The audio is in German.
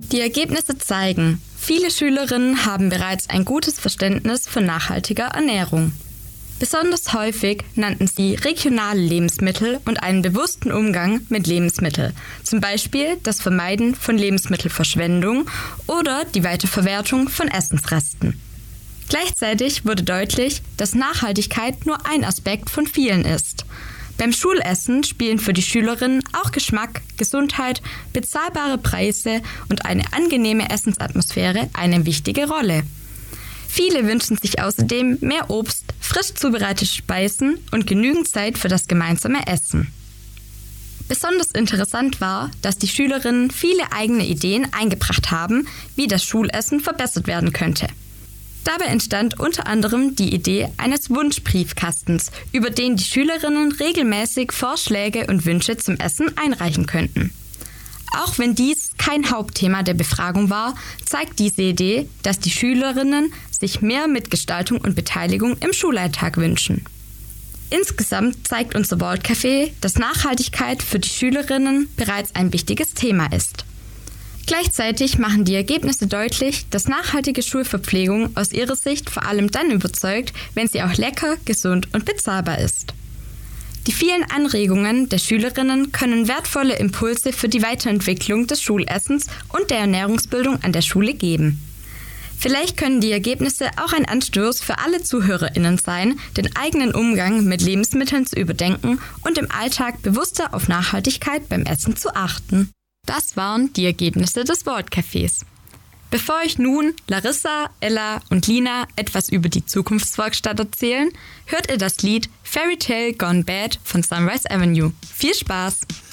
Die Ergebnisse zeigen, viele Schülerinnen haben bereits ein gutes Verständnis von nachhaltiger Ernährung. Besonders häufig nannten sie regionale Lebensmittel und einen bewussten Umgang mit Lebensmitteln, zum Beispiel das Vermeiden von Lebensmittelverschwendung oder die Weiterverwertung von Essensresten. Gleichzeitig wurde deutlich, dass Nachhaltigkeit nur ein Aspekt von vielen ist. Beim Schulessen spielen für die Schülerinnen auch Geschmack, Gesundheit, bezahlbare Preise und eine angenehme Essensatmosphäre eine wichtige Rolle. Viele wünschen sich außerdem mehr Obst, frisch zubereitete Speisen und genügend Zeit für das gemeinsame Essen. Besonders interessant war, dass die Schülerinnen viele eigene Ideen eingebracht haben, wie das Schulessen verbessert werden könnte. Dabei entstand unter anderem die Idee eines Wunschbriefkastens, über den die Schülerinnen regelmäßig Vorschläge und Wünsche zum Essen einreichen könnten. Auch wenn dies kein Hauptthema der Befragung war, zeigt diese Idee, dass die Schülerinnen sich mehr Mitgestaltung und Beteiligung im Schulalltag wünschen. Insgesamt zeigt unser Worldcafé, dass Nachhaltigkeit für die Schülerinnen bereits ein wichtiges Thema ist. Gleichzeitig machen die Ergebnisse deutlich, dass nachhaltige Schulverpflegung aus ihrer Sicht vor allem dann überzeugt, wenn sie auch lecker, gesund und bezahlbar ist. Die vielen Anregungen der Schülerinnen können wertvolle Impulse für die Weiterentwicklung des Schulessens und der Ernährungsbildung an der Schule geben. Vielleicht können die Ergebnisse auch ein Anstoß für alle ZuhörerInnen sein, den eigenen Umgang mit Lebensmitteln zu überdenken und im Alltag bewusster auf Nachhaltigkeit beim Essen zu achten. Das waren die Ergebnisse des Worldcafés. Bevor euch nun Larissa, Ella und Lina etwas über die Zukunftswerkstatt erzählen, hört ihr das Lied Fairy Tale Gone Bad von Sunrise Avenue. Viel Spaß!